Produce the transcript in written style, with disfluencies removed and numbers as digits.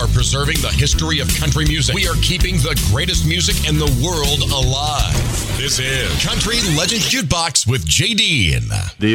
are preserving the history of country music. We are keeping the greatest music in the world alive. This is Country Legends Jukebox with JD.